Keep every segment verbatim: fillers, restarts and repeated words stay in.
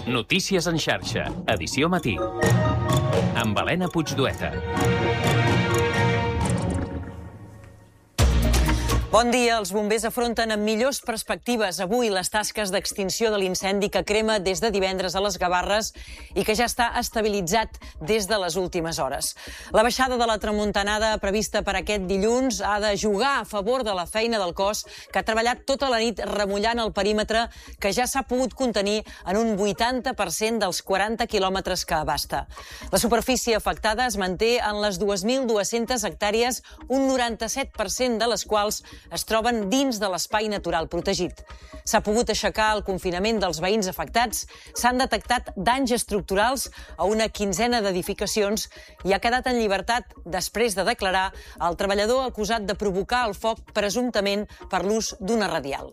Notícies en xarxa, edició matí. Amb Helena Puigdueta. Bon dia. Els bombers afronten amb millors perspectives avui les tasques d'extinció de l'incendi que crema des de divendres a les Gavarres i que ja està estabilitzat des de les últimes hores. La baixada de la tramuntanada prevista per aquest dilluns ha de jugar a favor de la feina del cos que ha treballat tota la nit remullant el perímetre que ja s'ha pogut contenir en un vuitanta per cent dels quaranta quilòmetres que abasta. La superfície afectada es manté en les dues mil dues-centes hectàrees, un noranta-set per cent de les quals es troben dins de l'espai natural protegit. S'ha pogut aixecar el confinament dels veïns afectats, s'han detectat danys estructurals a una quinzena d'edificacions i ha quedat en llibertat, després de declarar, el treballador acusat de provocar el foc presumptament per l'ús d'una radial.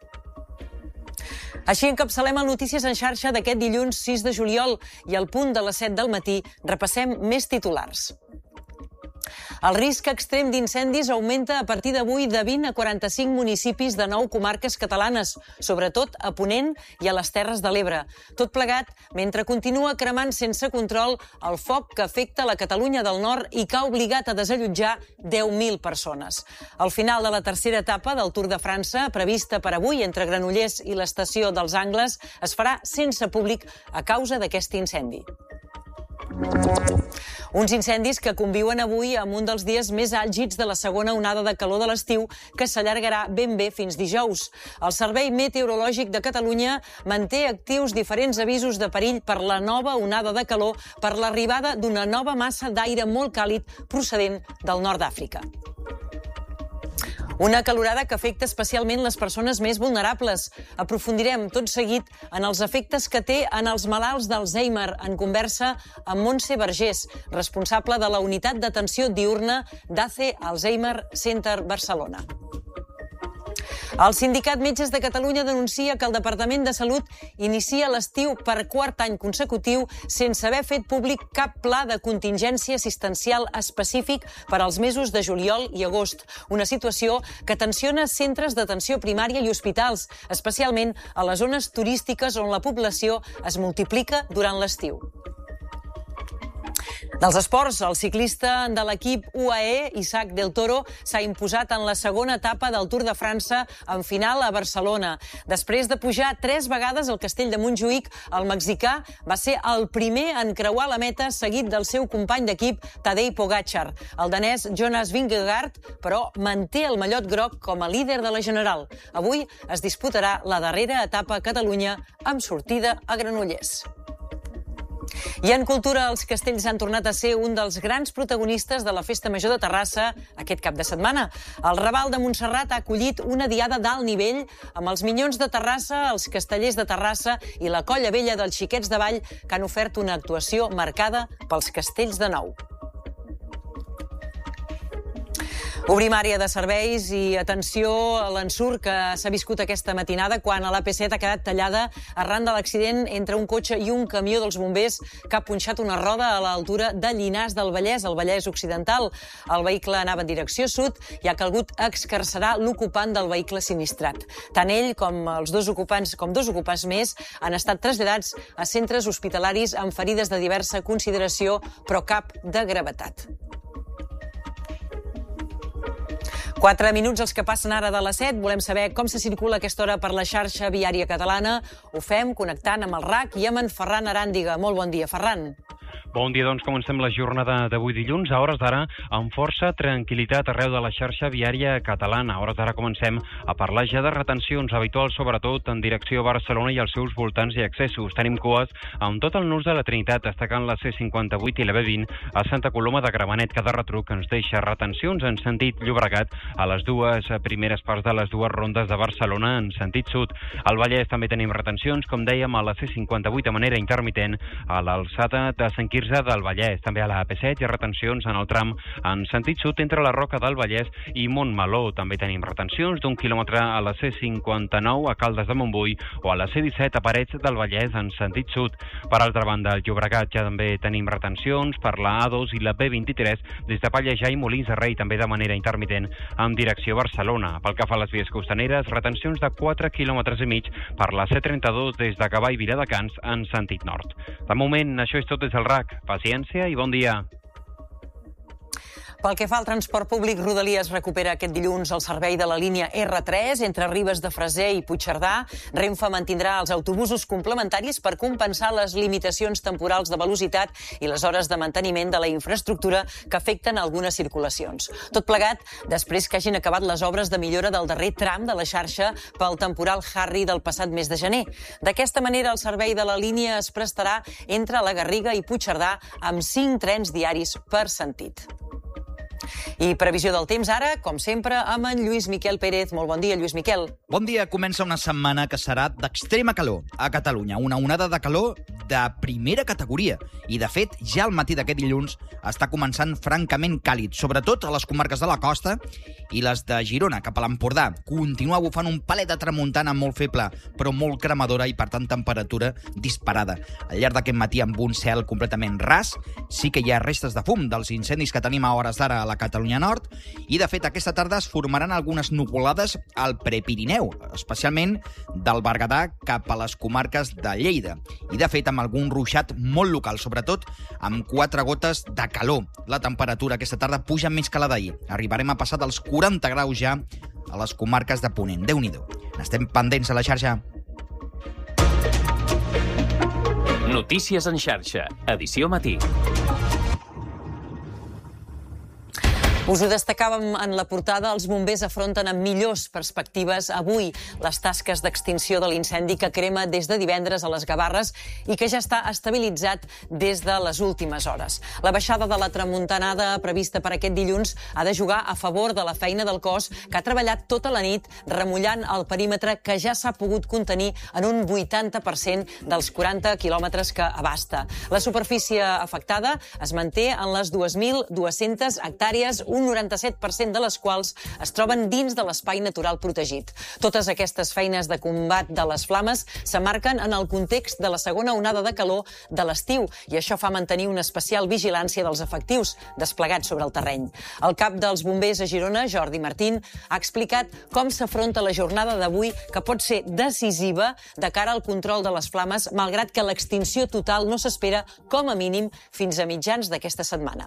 Així encapçalem el Notícies en xarxa d'aquest dilluns sis de juliol i al punt de les set del matí repassem més titulars. El risc extrem d'incendis augmenta a partir d'avui de vint a quaranta-cinc municipis de nou comarques catalanes, sobretot a Ponent i a les Terres de l'Ebre. Tot plegat mentre continua cremant sense control el foc que afecta la Catalunya del Nord i que ha obligat a desallotjar deu mil persones. Al final de la tercera etapa del Tour de França, prevista per avui entre Granollers i l'estació dels Angles, es farà sense públic a causa d'aquest incendi. Uns incendis que conviuen avui amb un dels dies més àlgids de la segona onada de calor de l'estiu, que s'allargarà ben bé fins dijous. El Servei Meteorològic de Catalunya manté actius diferents avisos de perill per la nova onada de calor per l'arribada d'una nova massa d'aire molt càlid procedent del nord d'Àfrica. Una calorada que afecta especialment les persones més vulnerables. Aprofundirem tot seguit en els efectes que té en els malalts d'Alzheimer en conversa amb Montse Vergés, responsable de la unitat d'atenció diürna d'A C E Alzheimer Center Barcelona. El Sindicat Metges de Catalunya denuncia que el Departament de Salut inicia l'estiu per quart any consecutiu sense haver fet públic cap pla de contingència assistencial específic per als mesos de juliol i agost. Una situació que tensiona centres d'atenció primària i hospitals, especialment a les zones turístiques on la població es multiplica durant l'estiu. Dels esports, el ciclista de l'equip U A E, Isaac del Toro, s'ha imposat en la segona etapa del Tour de França en final a Barcelona. Després de pujar tres vegades al castell de Montjuïc, el mexicà va ser el primer en creuar la meta seguit del seu company d'equip Tadej Pogačar. El danès Jonas Vingegaard, però, manté el mallot groc com a líder de la general. Avui es disputarà la darrera etapa a Catalunya amb sortida a Granollers. I en cultura, els castells han tornat a ser un dels grans protagonistes de la Festa Major de Terrassa aquest cap de setmana. El Raval de Montserrat ha acollit una diada d'alt nivell amb els Minyons de Terrassa, els Castellers de Terrassa i la Colla Vella dels Xiquets de Vall, que han ofert una actuació marcada pels castells de nou. Obrim àrea de serveis i atenció a l'ensurt que s'ha viscut aquesta matinada quan a l'A P set ha quedat tallada arran de l'accident entre un cotxe i un camió dels bombers que ha punxat una roda a l'altura de Llinars del Vallès, al Vallès Occidental. El vehicle anava en direcció sud i ha calgut excarcerar l'ocupant del vehicle sinistrat. Tant ell com els dos ocupants, com dos ocupants més, han estat traslladats a centres hospitalaris amb ferides de diversa consideració, però cap de gravetat. Quatre minuts els que passen ara de les set. Volem saber com se circula a aquesta hora per la xarxa viària catalana. Ho fem connectant amb el R A C i amb en Ferran Aràndiga. Molt bon dia, Ferran. Bon dia, doncs comencem la jornada d'avui dilluns, a hores d'ara, amb força tranquil·litat arreu de la xarxa viària catalana. A hores d'ara comencem a parlar ja de retencions habituals, sobretot en direcció a Barcelona i als seus voltants i accessos. Tenim cues amb tot el nus de la Trinitat, destacant la C cinquanta-vuit i la B vint a Santa Coloma de Gramenet. Cada retruc ens deixa retencions en sentit Llobregat a les dues primeres parts de les dues rondes de Barcelona en sentit sud. Al Vallès també tenim retencions, com dèiem, a la C cinquanta-vuit de manera intermitent a l'alçada de Sant Quirze Quirze del Vallès. També a la A P set hi ha retencions en el tram en sentit sud entre la Roca del Vallès i Montmeló. També tenim retencions d'un quilòmetre a la C cinquanta-nou a Caldes de Montbui o a la C disset a Parets del Vallès en sentit sud. Per altra banda, al Llobregat ja també tenim retencions per la A dos i la B vint-i-tres des de Pallejà i Molins de Rei, també de manera intermitent en direcció Barcelona. Pel que fa a les vies costaneres, retencions de quatre quilòmetres i mig per la C trenta-dos des de Gavà i Viladecans en sentit nord. De moment, això és tot des del R A C. Paciència i bon dia. Pel que fa al transport públic, Rodalies recupera aquest dilluns el servei de la línia erre tres entre Ribes de Freser i Puigcerdà. Renfe mantindrà els autobusos complementaris per compensar les limitacions temporals de velocitat i les hores de manteniment de la infraestructura que afecten algunes circulacions. Tot plegat, després que hagin acabat les obres de millora del darrer tram de la xarxa pel temporal Harry del passat mes de gener. D'aquesta manera, el servei de la línia es prestarà entre la Garriga i Puigcerdà amb cinc trens diaris per sentit. I previsió del temps ara, com sempre, amb en Lluís Miquel Pérez. Molt bon dia, Lluís Miquel. Bon dia. Comença una setmana que serà d'extrema calor a Catalunya. Una onada de calor de primera categoria. I, de fet, ja al matí d'aquest dilluns està començant francament càlid, sobretot a les comarques de la costa i les de Girona, cap a l'Empordà. Continua bufant un palet de tramuntana molt feble, però molt cremadora i, per tant, temperatura disparada. Al llarg d'aquest matí, amb un cel completament ras, sí que hi ha restes de fum dels incendis que tenim a hores d'ara a la Catalunya Nord, i de fet aquesta tarda es formaran algunes nuvolades al Prepirineu, especialment del Berguedà cap a les comarques de Lleida, i de fet amb algun ruixat molt local, sobretot amb quatre gotes de calor. La temperatura aquesta tarda puja més que la d'ahir. Arribarem a passar dels quaranta graus ja a les comarques de Ponent. Déu-n'hi-do. N'estem pendents a la xarxa. Notícies en xarxa, edició matí. Us ho destacàvem en la portada, els bombers afronten amb millors perspectives avui les tasques d'extinció de l'incendi que crema des de divendres a les Gavarres i que ja està estabilitzat des de les últimes hores. La baixada de la tramuntanada prevista per aquest dilluns ha de jugar a favor de la feina del cos que ha treballat tota la nit remullant el perímetre que ja s'ha pogut contenir en un vuitanta per cent dels quaranta quilòmetres que abasta. La superfície afectada es manté en les dues mil dues-centes hectàrees, un noranta-set per cent de les quals es troben dins de l'espai natural protegit. Totes aquestes feines de combat de les flames s'emmarquen en el context de la segona onada de calor de l'estiu i això fa mantenir una especial vigilància dels efectius desplegats sobre el terreny. El cap dels bombers a Girona, Jordi Martín, ha explicat com s'afronta la jornada d'avui, que pot ser decisiva de cara al control de les flames, malgrat que l'extinció total no s'espera com a mínim fins a mitjans d'aquesta setmana.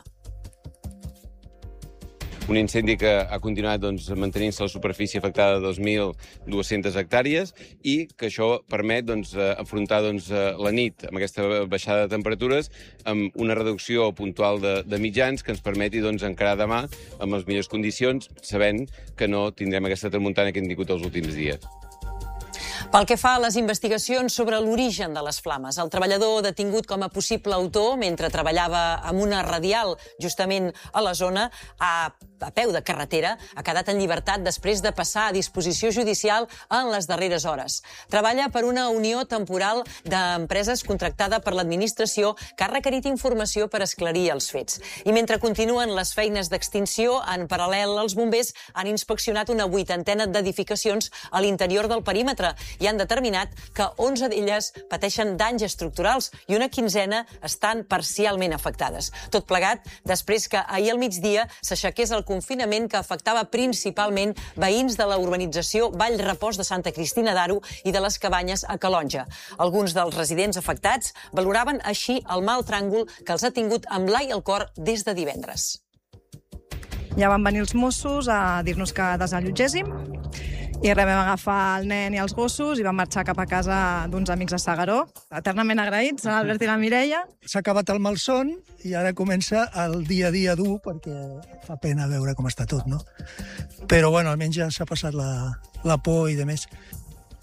Un incendi que ha continuat doncs, mantenint-se la superfície afectada de dos mil dues-centes hectàrees i que això permet doncs, afrontar doncs, la nit amb aquesta baixada de temperatures amb una reducció puntual de, de mitjans que ens permeti doncs, encarar demà amb les millors condicions, sabent que no tindrem aquesta tramuntana que hem tingut els últims dies. Pel que fa a les investigacions sobre l'origen de les flames, el treballador detingut com a possible autor mentre treballava amb una radial justament a la zona, a, a peu de carretera, ha quedat en llibertat després de passar a disposició judicial en les darreres hores. Treballa per una unió temporal d'empreses contractada per l'administració que ha requerit informació per esclarir els fets. I mentre continuen les feines d'extinció, en paral·lel els bombers han inspeccionat una vuitantena d'edificacions a l'interior del perímetre i han determinat que onze d'elles pateixen danys estructurals i una quinzena estan parcialment afectades. Tot plegat, després que ahir al migdia s'aixequés el confinament que afectava principalment veïns de la urbanització Vall Repòs de Santa Cristina d'Aro i de les Cabanyes a Calonja. Alguns dels residents afectats valoraven així el mal tràngol que els ha tingut amb l'ai al cor des de divendres. Ja van venir els Mossos a dir-nos que desallotgéssim i res, vam agafar el nen i els gossos i vam marxar cap a casa d'uns amics a S'Agaró, eternament agraïts, l'Albert i la Mireia. S'ha acabat el malson i ara comença el dia a dia dur perquè fa pena veure com està tot, no? Però, bueno, almenys ja s'ha passat la, la por i de més.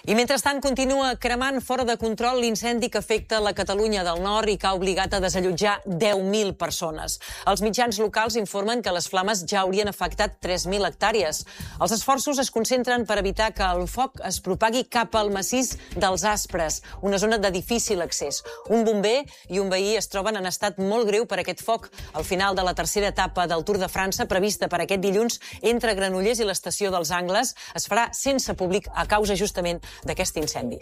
I mentrestant continua cremant fora de control l'incendi que afecta la Catalunya del Nord i que ha obligat a desallotjar deu mil persones. Els mitjans locals informen que les flames ja haurien afectat tres mil hectàrees. Els esforços es concentren per evitar que el foc es propagui cap al massís dels Aspres, una zona de difícil accés. Un bomber i un veí es troben en estat molt greu per aquest foc. Al final de la tercera etapa del Tour de França, prevista per aquest dilluns, entre Granollers i l'estació dels Angles, es farà sense públic a causa justament d'aquest incendi.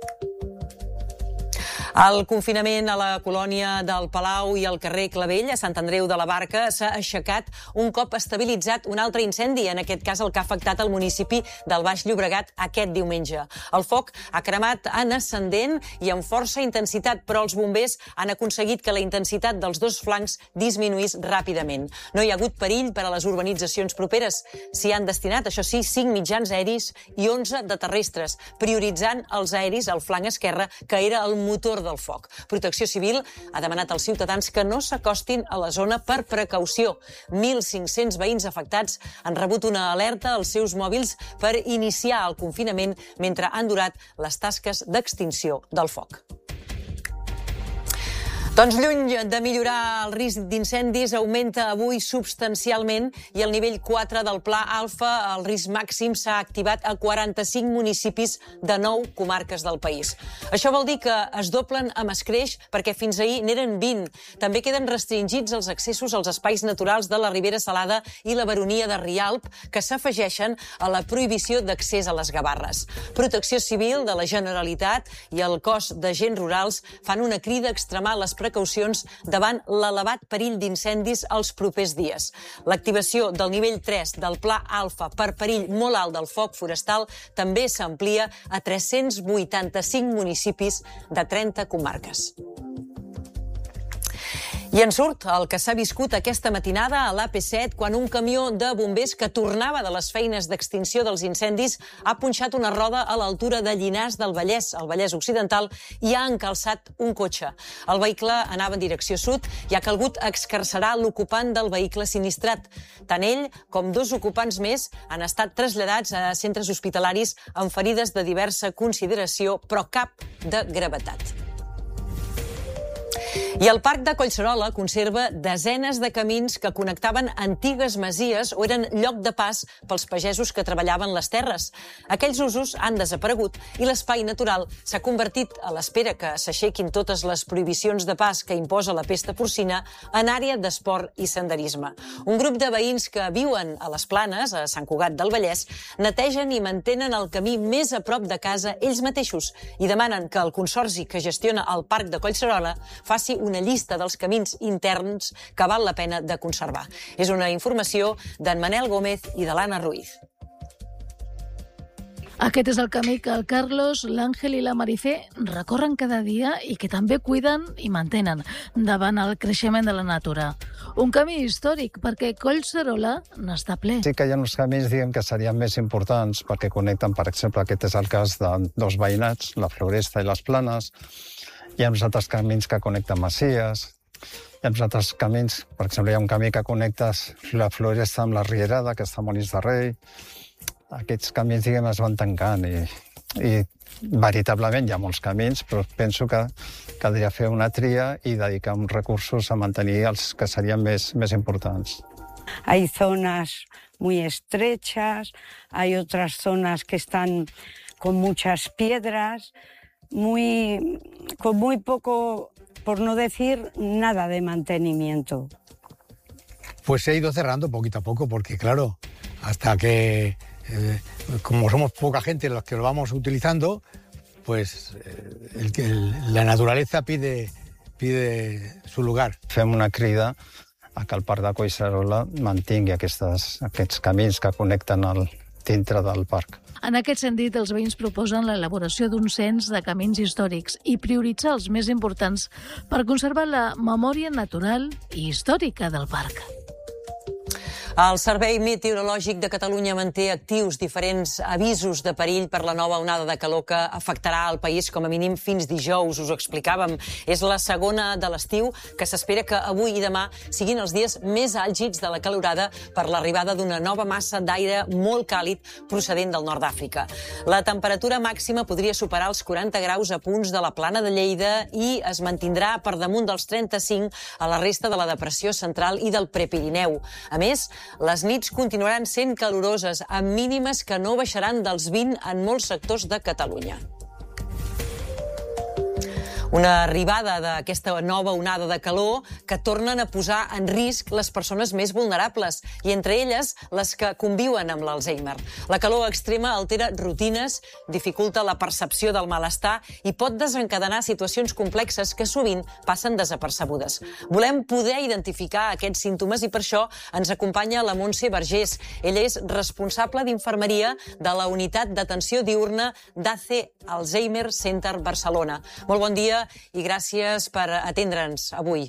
El confinament a la colònia del Palau i al carrer Clavell, a Sant Andreu de la Barca, s'ha aixecat un cop estabilitzat un altre incendi, en aquest cas el que ha afectat el municipi del Baix Llobregat aquest diumenge. El foc ha cremat en ascendent i amb força intensitat, però els bombers han aconseguit que la intensitat dels dos flancs disminuís ràpidament. No hi ha hagut perill per a les urbanitzacions properes. S'hi han destinat, això sí, cinc mitjans aeris i onze de terrestres, prioritzant els aeris al flanc esquerre, que era el motor del foc. Protecció Civil ha demanat als ciutadans que no s'acostin a la zona per precaució. mil cinc-cents veïns afectats han rebut una alerta als seus mòbils per iniciar el confinament mentre han durat les tasques d'extinció del foc. Doncs lluny de millorar el risc d'incendis, augmenta avui substancialment i el nivell quatre del Pla Alfa, el risc màxim, s'ha activat a quaranta-cinc municipis de nou comarques del país. Això vol dir que es doblen amb escreix perquè fins ahir n'eren vint. També queden restringits els accessos als espais naturals de la Ribera Salada i la Baronia de Rialp, que s'afegeixen a la prohibició d'accés a les Gavarres. Protecció Civil de la Generalitat i el cos d'agents rurals fan una crida a extremar les precaucions davant l'elevat perill d'incendis els propers dies. L'activació del nivell tres del Pla Alfa per perill molt alt del foc forestal també s'amplia a tres-cents vuitanta-cinc municipis de trenta comarques. I en surt el que s'ha viscut aquesta matinada a l'A P set quan un camió de bombers que tornava de les feines d'extinció dels incendis ha punxat una roda a l'altura de Llinars del Vallès, al Vallès Occidental, i ha encalçat un cotxe. El vehicle anava en direcció sud i ha calgut excarcerar l'ocupant del vehicle sinistrat. Tant ell com dos ocupants més han estat traslladats a centres hospitalaris amb ferides de diversa consideració, però cap de gravetat. I el Parc de Collserola conserva desenes de camins que connectaven antigues masies o eren lloc de pas pels pagesos que treballaven les terres. Aquells usos han desaparegut i l'espai natural s'ha convertit, a l'espera que s'aixequin totes les prohibicions de pas que imposa la pesta porcina, en àrea d'esport i senderisme. Un grup de veïns que viuen a les Planes, a Sant Cugat del Vallès, netegen i mantenen el camí més a prop de casa ells mateixos i demanen que el consorci que gestiona el Parc de Collserola faci una llista dels camins interns que val la pena de conservar. És una informació d'en Manel Gómez i de l'Anna Ruiz. Aquest és el camí que el Carlos, l'Àngel i la Marifé recorren cada dia i que també cuiden i mantenen davant el creixement de la natura. Un camí històric perquè Collserola n'està ple. Sí que hi ha uns camins, diguem, que serien més importants perquè connecten, per exemple, aquest és el cas de dos veïnats, la Floresta i les Planes. Hi ha uns altres camins que connecten masies, hi ha uns altres camins, per exemple, hi ha un camí que connecta la Floresta amb la Rierada, que està a Molins de Rei. Aquests camins, diguem, es van tancant i, i veritablement hi ha molts camins, però penso que caldria fer una tria i dedicar uns recursos a mantenir els que serien més, més importants. Hay zonas muy estrechas, hay otras zonas que están con muchas piedras, muy, con muy poco, por no decir nada de mantenimiento. Pues se ha ido cerrando poquito a poco, porque claro, hasta que, eh, como somos poca gente los que lo vamos utilizando, pues eh, el, el, la naturaleza pide, pide su lugar. Fem una crida a que el Parc de Collserola mantingui aquestes, aquests camins que connecten el, dintre del parc. En aquest sentit, els veïns proposen l'elaboració d'un cens de camins històrics i prioritzar els més importants per conservar la memòria natural i històrica del parc. El Servei Meteorològic de Catalunya manté actius diferents avisos de perill per la nova onada de calor que afectarà el país com a mínim fins dijous. Us ho explicàvem. És la segona de l'estiu, que s'espera que avui i demà siguin els dies més àlgids de la calorada per l'arribada d'una nova massa d'aire molt càlid procedent del nord d'Àfrica. La temperatura màxima podria superar els quaranta graus a punts de la Plana de Lleida i es mantindrà per damunt dels trenta-cinc a la resta de la depressió central i del Prepirineu. A més, les nits continuaran sent caloroses, amb mínimes que no baixaran dels vint en molts sectors de Catalunya. Una arribada d'aquesta nova onada de calor que tornen a posar en risc les persones més vulnerables i, entre elles, les que conviuen amb l'Alzheimer. La calor extrema altera rutines, dificulta la percepció del malestar i pot desencadenar situacions complexes que sovint passen desapercebudes. Volem poder identificar aquests símptomes i per això ens acompanya la Montse Vergés. Ella és responsable d'infermeria de la unitat d'atenció diurna d'A C Alzheimer Center Barcelona. Molt bon dia i gràcies per atendre'ns avui.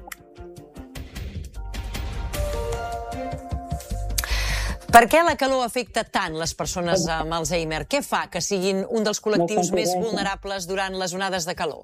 Per què la calor afecta tant les persones amb Alzheimer? Què fa que siguin un dels col·lectius més vulnerables durant les onades de calor?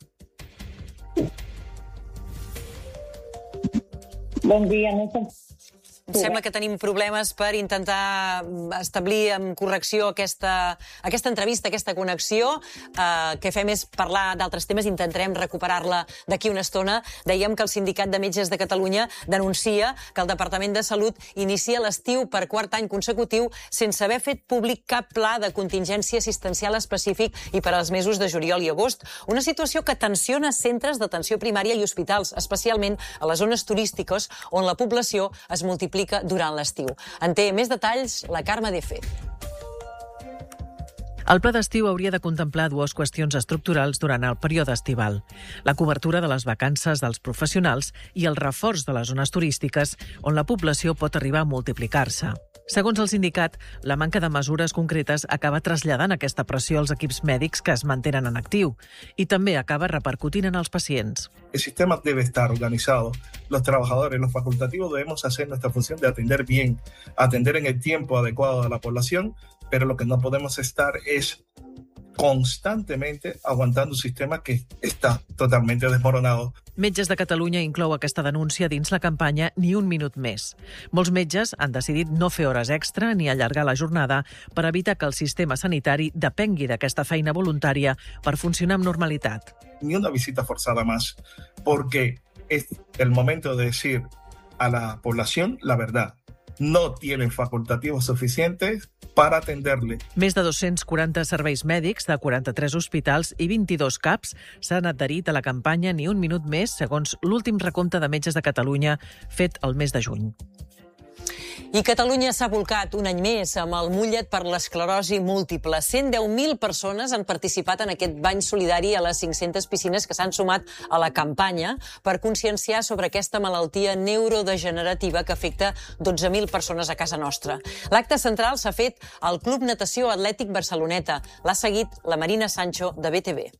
Bon dia, no sé. Em sembla que tenim problemes per intentar establir amb correcció aquesta, aquesta entrevista, aquesta connexió. Eh, que fem és parlar d'altres temes, intentarem recuperar-la d'aquí una estona. Dèiem que el Sindicat de Metges de Catalunya denuncia que el Departament de Salut inicia l'estiu per quart any consecutiu sense haver fet públic cap pla de contingència assistencial específic i per als mesos de juliol i agost. Una situació que tensiona centres d'atenció primària i hospitals, especialment a les zones turístiques on la població es multiplica durant l'estiu. En té més detalls la Carme de Fe. El pla d'estiu hauria de contemplar dues qüestions estructurals durant el període estival: la cobertura de les vacances dels professionals i el reforç de les zones turístiques on la població pot arribar a multiplicar-se. Segons el sindicat, la manca de mesures concretes acaba traslladant aquesta pressió als equips mèdics que es mantenen en actiu i també acaba repercutint en els pacients. El sistema debe estar organizado. Los trabajadores, los facultativos debemos hacer nuestra función de atender bien, atender en el tiempo adecuado a la población, pero lo que no podemos estar es constantemente aguantando un sistema que està totalmente desmoronado. Metges de Catalunya inclou aquesta denúncia dins la campanya Ni un minut més. Molts metges han decidit no fer hores extra ni allargar la jornada per evitar que el sistema sanitari depengui d'aquesta feina voluntària per funcionar amb normalitat. Ni una visita forzada más, porque es el momento de decir a la población la verdad. No tienen facultativos suficientes para atenderle. Més de dos-cents quaranta serveis mèdics de quaranta-tres hospitals i vint-i-dos C A Ps s'han adherit a la campanya Ni un minut més, segons l'últim recompte de metges de Catalunya fet el mes de juny. I Catalunya s'ha volcat un any més amb el Mullet per l'esclerosi múltiple. cent deu mil persones han participat en aquest bany solidari a les cinc-centes piscines que s'han sumat a la campanya per conscienciar sobre aquesta malaltia neurodegenerativa que afecta dotze mil persones a casa nostra. L'acte central s'ha fet al Club Natació Atlètic Barceloneta. L'ha seguit la Marina Sancho, de B T V.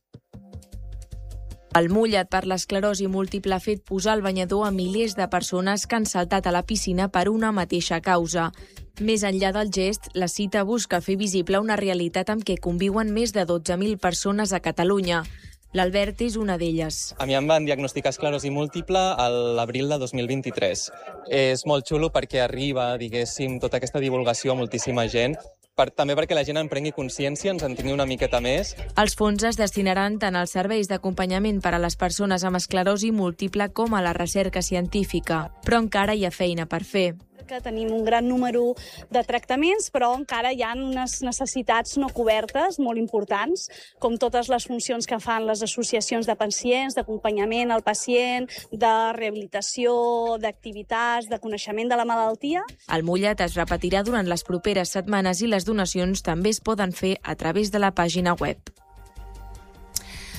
El Mullet per l'esclerosi múltiple ha fet posar el banyador a milers de persones que han saltat a la piscina per una mateixa causa. Més enllà del gest, la cita busca fer visible una realitat amb què conviuen més de dotze mil persones a Catalunya. L'Albert és una d'elles. A mi em van diagnosticar esclerosi múltiple a l'abril de dos mil vint-i-tres. És molt xulo perquè arriba, diguéssim, tota aquesta divulgació a moltíssima gent, per, també perquè la gent en prengui consciència, ens en tingui una miqueta més. Els fons es destinaran tant als serveis d'acompanyament per a les persones amb esclerosi múltiple com a la recerca científica. Però encara hi ha feina per fer. Que tenim un gran número de tractaments, però encara hi ha unes necessitats no cobertes molt importants, com totes les funcions que fan les associacions de pacients, d'acompanyament al pacient, de rehabilitació, d'activitats, de coneixement de la malaltia. El Mullet es repetirà durant les properes setmanes i les donacions també es poden fer a través de la pàgina web.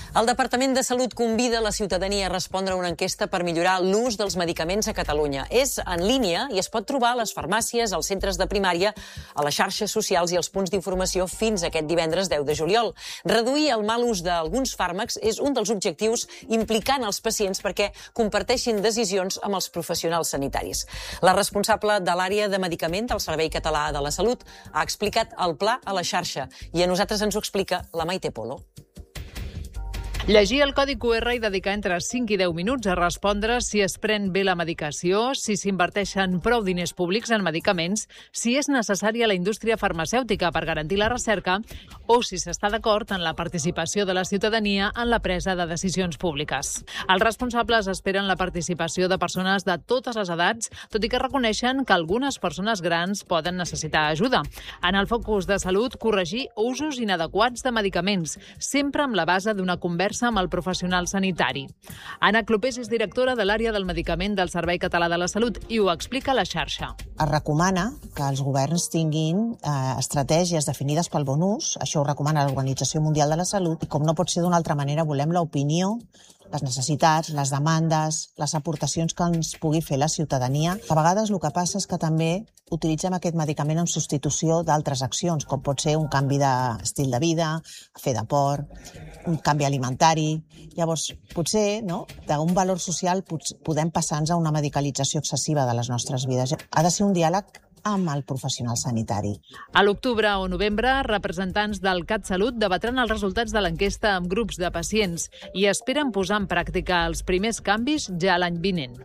El Departament de Salut convida la ciutadania a respondre a una enquesta per millorar l'ús dels medicaments a Catalunya. És en línia i es pot trobar a les farmàcies, als centres de primària, a les xarxes socials i als punts d'informació fins aquest divendres deu de juliol. Reduir el mal ús d'alguns fàrmacs és un dels objectius implicant els pacients perquè comparteixin decisions amb els professionals sanitaris. La responsable de l'àrea de medicament del Servei Català de la Salut ha explicat el pla a la xarxa i a nosaltres ens ho explica la Maite Polo. Llegir el codi cu erre i dedicar entre cinc i deu minuts a respondre si es pren bé la medicació, si s'inverteixen prou diners públics en medicaments, si és necessària la indústria farmacèutica per garantir la recerca o si s'està d'acord en la participació de la ciutadania en la presa de decisions públiques. Els responsables esperen la participació de persones de totes les edats, tot i que reconeixen que algunes persones grans poden necessitar ajuda. En el focus de salut, corregir usos inadequats de medicaments, sempre amb la base d'una conversa amb el professional sanitari. Anna Clopés és directora de l'àrea del medicament del Servei Català de la Salut i ho explica a la xarxa. Es recomana que els governs tinguin eh, estratègies definides pel bon ús, això ho recomana l'Organització Mundial de la Salut, i com no pot ser d'una altra manera volem l'opinió, les necessitats, les demandes, les aportacions que ens pugui fer la ciutadania. A vegades el que passa és que també utilitzem aquest medicament en substitució d'altres accions, com pot ser un canvi d'estil de vida, fer d'esport, un canvi alimentari. Llavors, potser, no, d'un valor social podem passar-nos a una medicalització excessiva de les nostres vides. Ha de ser un diàleg amb el professional sanitari. A l'octubre o novembre, representants del CatSalut debatran els resultats de l'enquesta amb grups de pacients i esperen posar en pràctica els primers canvis ja l'any vinent.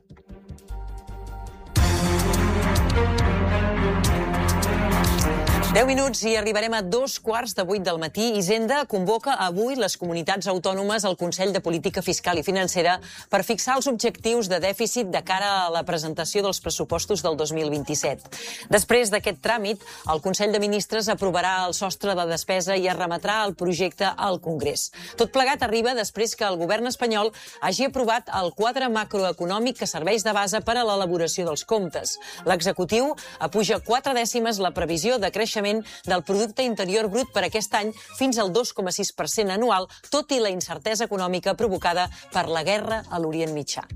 deu minuts i arribarem a dos quarts de vuit del matí. Hisenda convoca avui les comunitats autònomes al Consell de Política Fiscal i Financera per fixar els objectius de dèficit de cara a la presentació dels pressupostos del dos mil vint-i-set. Després d'aquest tràmit, el Consell de Ministres aprovarà el sostre de despesa i es remetrà el projecte al Congrés. Tot plegat arriba després que el govern espanyol hagi aprovat el quadre macroeconòmic que serveix de base per a l'elaboració dels comptes. L'executiu apuja quatre dècimes la previsió de creixement del producte interior brut per aquest any fins al dos coma sis per cent anual, tot i la incertesa econòmica provocada per la guerra a l'Orient Mitjà.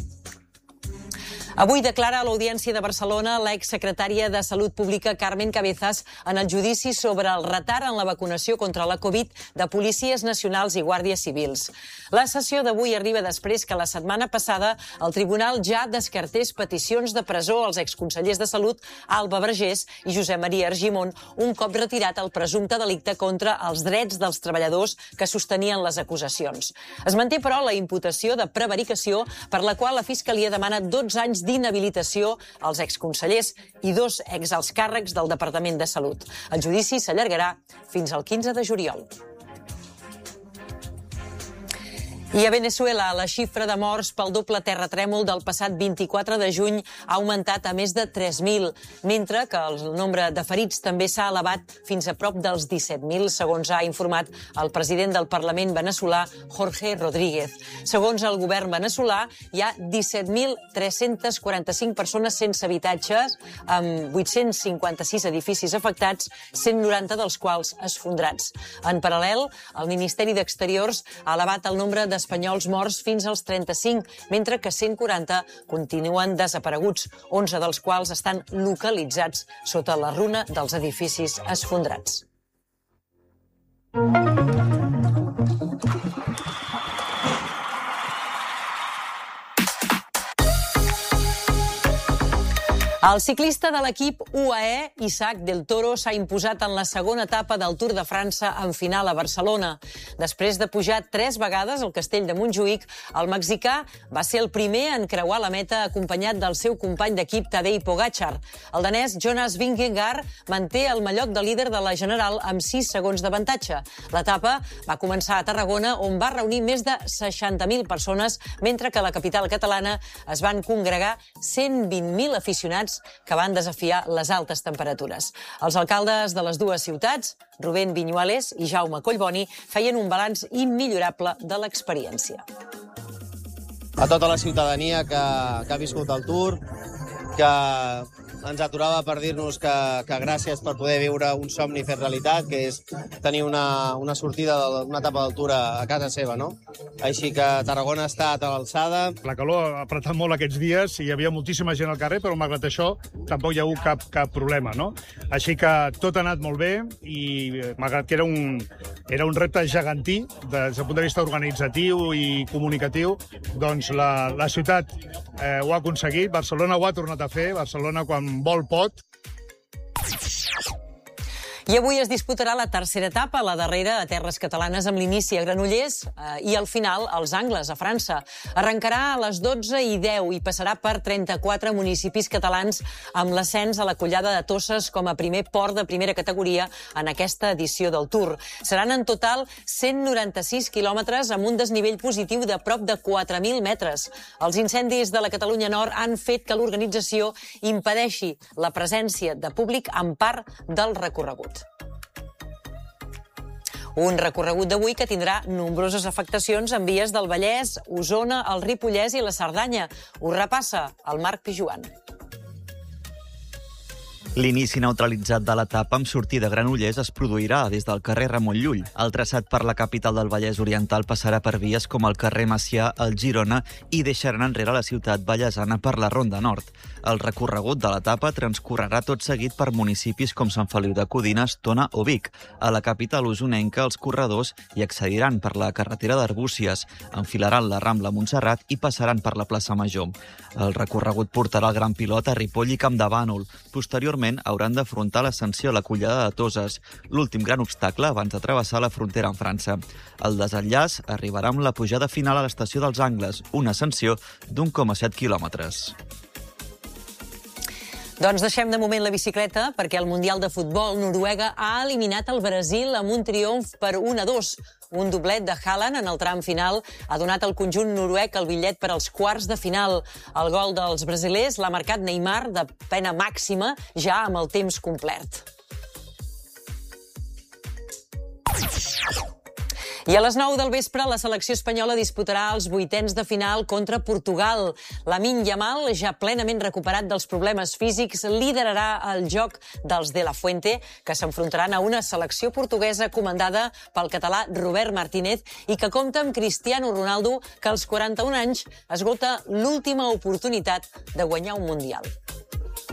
Avui declara a l'Audiència de Barcelona l'exsecretària de Salut Pública Carmen Cabezas en el judici sobre el retard en la vacunació contra la Covid de policies nacionals i guàrdies civils. La sessió d'avui arriba després que la setmana passada el tribunal ja descartés peticions de presó als exconsellers de Salut Alba Vergés i Josep Maria Argimon, un cop retirat el presumpte delicte contra els drets dels treballadors que sostenien les acusacions. Es manté, però, la imputació de prevaricació per la qual la Fiscalia demana dotze anys d'inhabilitació als exconsellers i dos exalts càrrecs del Departament de Salut. El judici s'allargarà fins al quinze de juliol. I a Venezuela, la xifra de morts pel doble terratrèmol del passat vint-i-quatre de juny ha augmentat a més de tres mil, mentre que el nombre de ferits també s'ha elevat fins a prop dels disset mil, segons ha informat el president del Parlament veneçolà, Jorge Rodríguez. Segons el govern veneçolà, hi ha disset mil tres-cents quaranta-cinc persones sense habitatges, amb vuit-cents cinquanta-sis edificis afectats, cent noranta dels quals esfondrats. En paral·lel, el Ministeri d'Exteriors ha elevat el nombre de espanyols morts fins als trenta-cinc, mentre que cent quaranta continuen desapareguts, onze dels quals estan localitzats sota la runa dels edificis esfondrats. El ciclista de l'equip U A E, Isaac del Toro, s'ha imposat en la segona etapa del Tour de França en final a Barcelona. Després de pujar tres vegades al castell de Montjuïc, el mexicà va ser el primer en creuar la meta acompanyat del seu company d'equip Tadej Pogačar. El danès Jonas Vingegaard manté el mallot de líder de la General amb sis segons d'avantatge. L'etapa va començar a Tarragona, on va reunir més de seixanta mil persones, mentre que a la capital catalana es van congregar cent vint mil aficionats que van desafiar les altes temperatures. Els alcaldes de les dues ciutats, Rubén Viñuales i Jaume Collboni, feien un balanç immillorable de l'experiència. A tota la ciutadania que, que ha viscut el Tour, que ens aturava per dir-nos que, que gràcies per poder viure un somni fet realitat, que és tenir una, una sortida d'una etapa d'altura a casa seva, no? Així que Tarragona ha estat a l'alçada. La calor ha apretat molt aquests dies i hi havia moltíssima gent al carrer, però malgrat això tampoc hi ha hagut cap, cap problema, no? Així que tot ha anat molt bé i malgrat que era un, era un repte gegantí des del punt de vista organitzatiu i comunicatiu, doncs la, la ciutat eh, ho ha aconseguit, Barcelona ho ha tornat a fer, Barcelona quan vol pot. I avui es disputarà la tercera etapa, la darrera a terres catalanes, amb l'inici a Granollers eh, i al final als Angles, a França. Arrencarà a les dotze i deu i passarà per trenta-quatre municipis catalans amb l'ascens a la Collada de Tosses com a primer port de primera categoria en aquesta edició del Tour. Seran en total cent noranta-sis quilòmetres amb un desnivell positiu de prop de quatre mil metres. Els incendis de la Catalunya Nord han fet que l'organització impedeixi la presència de públic en part del recorregut. Un recorregut d'avui que tindrà nombroses afectacions en vies del Vallès, Osona, el Ripollès i la Cerdanya. Ho repassa el Marc Pijuan. L'inici neutralitzat de l'etapa amb sortida a Granollers es produirà des del carrer Ramon Llull. El traçat per la capital del Vallès Oriental passarà per vies com el carrer Macià, el Girona i deixaran enrere la ciutat vallesana per la Ronda Nord. El recorregut de l'etapa transcorrerà tot seguit per municipis com Sant Feliu de Codines, Tona o Vic. A la capital osonenca, els corredors hi accediran per la carretera d'Arbúcies, enfilaran la Rambla Montserrat i passaran per la plaça Major. El recorregut portarà el Gran Pilot a Ripoll i Campdevànol. Posteriorment, hauran d'afrontar l'ascensió a la Collada de Toses, l'últim gran obstacle abans de travessar la frontera amb França. El desenllaç arribarà amb la pujada final a l'estació dels Angles, una ascensió d'un coma set quilòmetres. Doncs deixem de moment la bicicleta perquè el Mundial de Futbol Noruega ha eliminat el Brasil amb un triomf per un a dos. Un doblet de Haaland en el tram final ha donat al conjunt noruec el bitllet per als quarts de final. El gol dels brasilers l'ha marcat Neymar de pena màxima ja amb el temps complert. I a les nou del vespre, la selecció espanyola disputarà els vuitens de final contra Portugal. Lamine Yamal, ja plenament recuperat dels problemes físics, liderarà el joc dels De La Fuente, que s'enfrontaran a una selecció portuguesa comandada pel català Robert Martínez i que compta amb Cristiano Ronaldo, que als quaranta-un anys esgota l'última oportunitat de guanyar un Mundial.